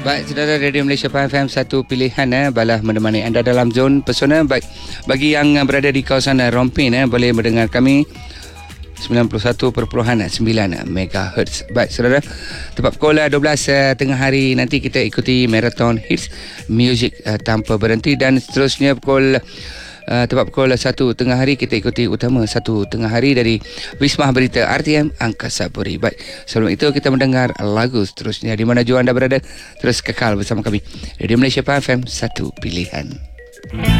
Baik, saudara Radio Malaysia FM, satu pilihan balah menemani anda dalam zon pesona. Baik, bagi yang berada di kawasan Rompin boleh mendengar kami 91.9 MHz. Baik, saudara, tepat pukul 12 tengah hari nanti kita ikuti Marathon Hits Music tanpa berhenti, dan seterusnya tepat pukul 1 tengah hari kita ikuti utama 1 tengah hari dari Wisma Berita RTM Angkasa Puri. Baik, sebelum itu kita mendengar lagu seterusnya. Di mana jua anda berada, terus kekal bersama kami Radio Malaysia FM, satu pilihan.